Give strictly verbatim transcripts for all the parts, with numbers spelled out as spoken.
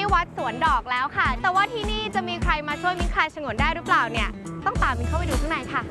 วัดสวนดอกแล้วค่ะ แต่ว่าที่นี่จะมีใครมาช่วยมิ้นคลายฉงนได้หรือเปล่าเนี่ยต้องตามมิ้นเข้าไปดูข้างในค่ะ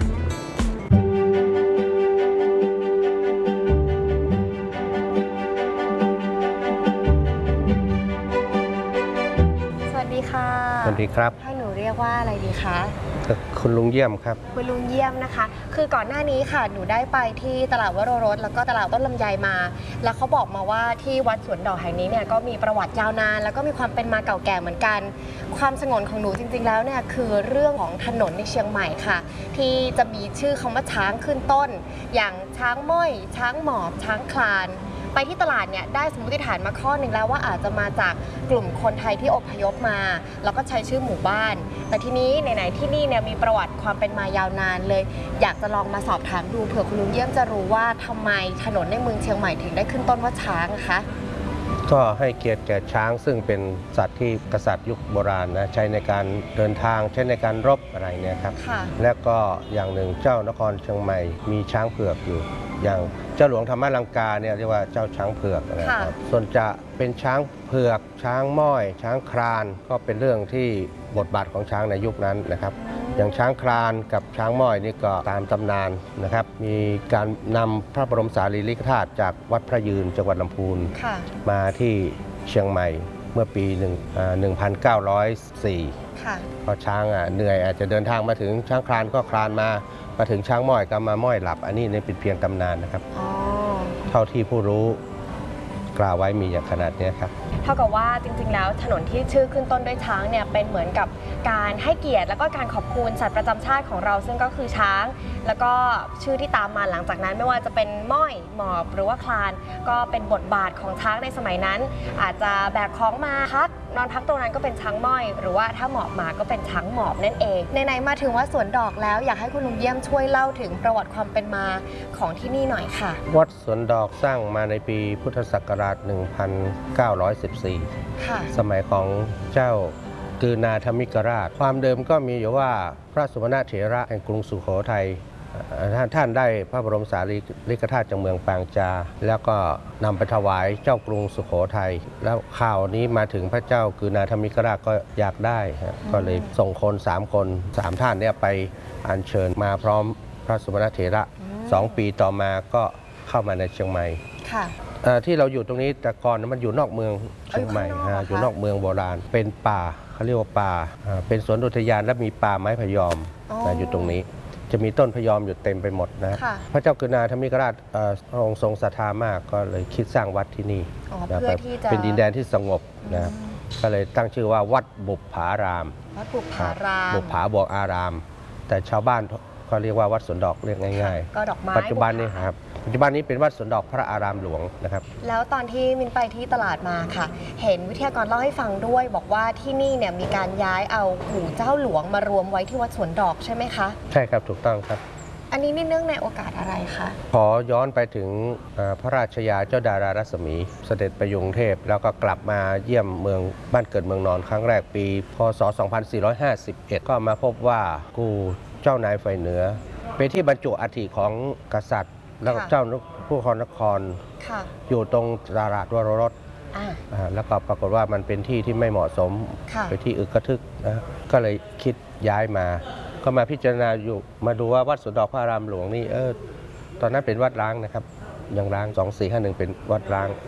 สวัสดีค่ะสวัสดีครับให้หนูเรียกว่าอะไรดีคะคุณลุงเยี่ยมครับคุณลุงเยี่ยมนะคะคือก่อนหน้านี้ค่ะหนูได้ไปที่ตลาดวโรรสแล้วก็ตลาดต้นลำไยมาแล้วเขาบอกมาว่าที่วัดสวนดอกแห่งนี้เนี่ยก็มีประวัติยาวนานแล้วก็มีความเป็นมาเก่าแก่เหมือนกันความสงวนของหนูจริงๆแล้วเนี่ยคือเรื่องของถนนในเชียงใหม่ค่ะที่จะมีชื่อคำว่าช้างขึ้นต้นอย่างช้างม้อยช้างหมอบช้างคลานไปที่ตลาดเนี่ยได้สมมติฐานมาข้อหนึ่งแล้วว่าอาจจะมาจากกลุ่มคนไทยที่อพยพมาแล้วก็ใช้ชื่อหมู่บ้านแต่ทีนี้ไหนๆที่นี่เนี่ยมีประวัติความเป็นมายาวนานเลยอยากจะลองมาสอบถามดูเผื่อคุณลุงเยี่ยมจะรู้ว่าทำไมถนนในเมืองเชียงใหม่ถึงได้ขึ้นต้นว่าช้างนะคะก็ให้เกียรติแก่ช้างซึ่งเป็นสัตว์ที่กษัตริย์ยุคโบราณนะใช้ในการเดินทางใช้ในการรบอะไรเนี่ยครับและก็อย่างหนึ่งเจ้านครเชียงใหม่มีช้างเผือกอยู่อย่างเจ้าหลวงธรรมลังกาเนี่ยเรียกว่าเจ้าช้างเผือกนะครับส่วนจะเป็นช้างเผือกช้างม้อยช้างคลานก็เป็นเรื่องที่บทบาทของช้างในยุคนั้นนะครับอย่างช้างคลานกับช้างม้อยนี่ก็ตามตำนานนะครับมีการนำพระบรมสารีริกธาตุจากวัดพระยืนจังหวัดลำพูนมาที่เชียงใหม่เมื่อปีหนึ่งพันเก้าร้อยสี่เพราะช้างเหนื่อยอาจจะเดินทางมาถึงช้างคลานก็คลานมามาถึงช้างม้อยก็มาม้อยหลับอันนี้นี่เป็นเพียงตำนานนะครับเท่าที่ผู้รู้กล่าวไว้มีอย่างขนาดนี้ครับเท่ากับว่าจริงๆแล้วถนนที่ชื่อขึ้นต้นด้วยช้างเนี่ยเป็นเหมือนกับการให้เกียรติแล้วก็การขอบคุณสัตว์ประจำชาติของเราซึ่งก็คือช้างแล้วก็ชื่อที่ตามมาหลังจากนั้นไม่ว่าจะเป็นม้อยหมอบหรือว่าคลานก็เป็นบทบาทของช้างในสมัยนั้นอาจจะแบกของมาพักนอนพักตรงนั้นก็เป็นช้างม้อยหรือว่าถ้าหมอบมาก็เป็นช้างหมอบนั่นเองไหนๆมาถึงวัดสวนดอกแล้วอยากให้คุณลุงเยี่ยมช่วยเล่าถึงประวัติความเป็นมาของที่นี่หน่อยค่ะวัดสวนดอกสร้างมาในปีพุทธศักราชหนึ่งพันเก้าร้อยสิบสี่สมัยของเจ้ากือนาธมิกราชความเดิมก็มีอยู่ว่าพระสุวรรณเถระแห่งกรุงสุโขทัยท่านได้พระบรมสารีริกธาตุจากเมืองปางจาแล้วก็นำไปถวายเจ้ากรุงสุโขทัยแล้วข่าวนี้มาถึงพระเจ้ากือนาธมิกราชก็อยากได้ก็เลยส่งคนสามคนสามท่านเนี่ยไปอัญเชิญมาพร้อมพระสุวรรณเถระสองปีต่อมาก็เข้ามาในเชียงใหม่ที่เราอยู่ตรงนี้แต่ก่อนมันอยู่นอกเมืองเชียงใหม่อยู่นอกเมืองโบราณเป็นป่าเขาเรียกว่าป่าเป็นสวนอุทยานและมีป่าไม้พะยอมอยู่ตรงนี้จะมีต้นพะยอมอยู่เต็มไปหมดนะพระเจ้ากือนาธมิกราชองค์ทรงศรัทธามากก็เลยคิดสร้างวัดที่นี่เป็นดินแดนที่สงบนะก็เลยตั้งชื่อว่าวัดบุปผารามวัดบุปผารามบุปผาบวกอารามแต่ชาวบ้านก็เรียกว่าวัดสวนดอกเรียกง่ายๆก็ดอกไม้ปัจจุบันนี้ครับปัจจุบันนี้เป็นวัดสวนดอกพระอารามหลวงนะครับแล้วตอนที่มินไปที่ตลาดมาค่ะเห็นวิทยากรเล่าให้ฟังด้วยบอกว่าที่นี่เนี่ยมีการย้ายเอาปู่เจ้าหลวงมารวมไว้ที่วัดสวนดอกใช่ไหมคะใช่ครับถูกต้องครับอันนี้นี่เนื่องในโอกาสอะไรคะขอย้อนไปถึงพระราชยาเจ้าดารารัศมีเสด็จไปกรุงเทพแล้วก็กลับมาเยี่ยมเมืองบ้านเกิดเมืองนอนครั้งแรกปีพ.ศ. สองพันสี่ร้อยห้าสิบเอ็ดก็มาพบว่ากูเจ้านายไฟเหนือเป็นที่บรรจุอัฐิของกษัตริย์แล้วเจ้าผู้ครนครอยู่ตรงตลาดวโรรสแล้วก็ปรากฏว่ามันเป็นที่ที่ไม่เหมาะสมเป็นที่อึกกระทึกนะก็เลยคิดย้ายมาก็มาพิจารณาอยู่มาดูว่าวัดสวนดอกพระอารามหลวงนี่เออตอนนั้นเป็นวัดร้างนะครับยังร้างสองสี่ห้าหนึ่งเป็นวัดร้าง